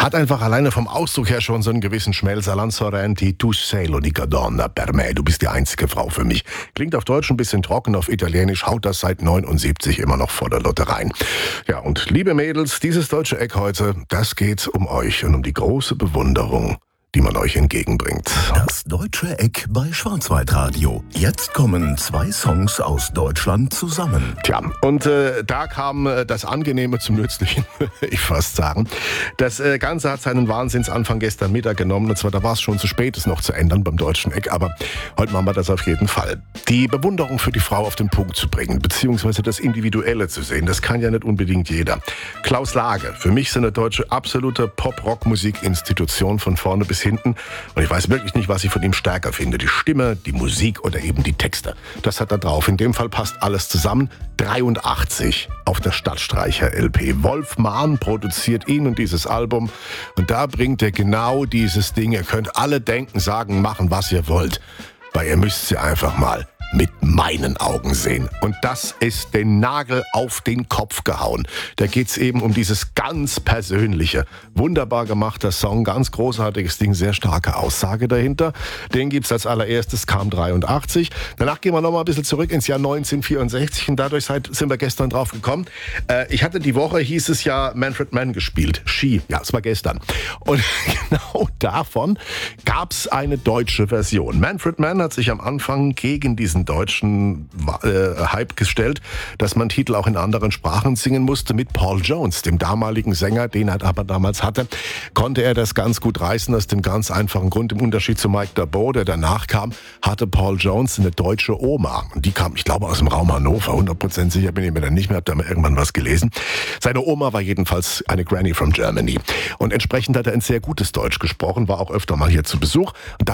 Hat einfach alleine vom Ausdruck her schon so einen gewissen Schmelzer. Lanzarenti, tu sei l'unica donna per me. Du bist die einzige Frau für mich. Klingt auf Deutsch ein bisschen trocken, auf Italienisch haut das seit 79 immer noch voller Lotte rein. Ja, und liebe Mädels, dieses deutsche Eck heute, das geht um euch und um die große Bewunderung, die man euch entgegenbringt. Das deutsche Eck bei Schwarzwaldradio. Jetzt kommen 2 Songs aus Deutschland zusammen. Tja, und da kam das Angenehme zum Nützlichen, ich fast sagen. Das Ganze hat seinen Wahnsinnsanfang gestern Mittag genommen. Und zwar, da war es schon zu spät, es noch zu ändern beim deutschen Eck. Aber heute machen wir das auf jeden Fall. Die Bewunderung für die Frau auf den Punkt zu bringen, beziehungsweise das Individuelle zu sehen, das kann ja nicht unbedingt jeder. Klaus Lage, für mich so eine deutsche absolute Pop-Rock-Musik-Institution von vorne bis hinten. Und ich weiß wirklich nicht, was ich von ihm stärker finde. Die Stimme, die Musik oder eben die Texte. Das hat er drauf. In dem Fall passt alles zusammen. 83 auf der Stadtstreicher-LP. Wolf Mahn produziert ihn und dieses Album. Und da bringt er genau dieses Ding. Ihr könnt alle denken, sagen, machen, was ihr wollt. Weil ihr müsst sie einfach mal mit meinen Augen sehen. Und das ist den Nagel auf den Kopf gehauen. Da geht's eben um dieses ganz Persönliche. Wunderbar gemachter Song, ganz großartiges Ding, sehr starke Aussage dahinter. Den gibt's als allererstes, kam 83. Danach gehen wir nochmal ein bisschen zurück ins Jahr 1964 und dadurch sind wir gestern drauf gekommen. Ich hatte die Woche, hieß es ja, Manfred Mann gespielt. Ski, ja, es war gestern. Und genau davon gab's eine deutsche Version. Manfred Mann hat sich am Anfang gegen diesen deutschen Hype gestellt, dass man Titel auch in anderen Sprachen singen musste. Mit Paul Jones, dem damaligen Sänger, den er aber damals hatte, konnte er das ganz gut reißen, aus dem ganz einfachen Grund. Im Unterschied zu Mike Darbo, der danach kam, hatte Paul Jones eine deutsche Oma. Und die kam, ich glaube, aus dem Raum Hannover. 100% sicher bin ich mir dann nicht mehr, habe da mal irgendwann was gelesen. Seine Oma war jedenfalls eine Granny from Germany. Und entsprechend hat er ein sehr gutes Deutsch gesprochen, war auch öfter mal hier zu Besuch. Und